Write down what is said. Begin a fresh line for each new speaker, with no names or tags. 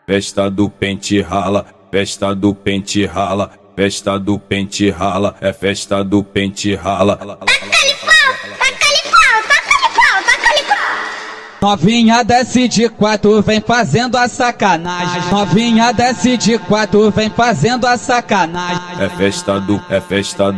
festa do pente rala, festa do pente rala, festa do pente rala, é festa do pente rala.
Taca-lhe pau, taca-lhe pau, taca-lhe pau, taca-lhe pau.
Novinha desce de quatro, vem fazendo a sacanagem. Novinha desce de quatro, vem fazendo a sacanagem.
É festa do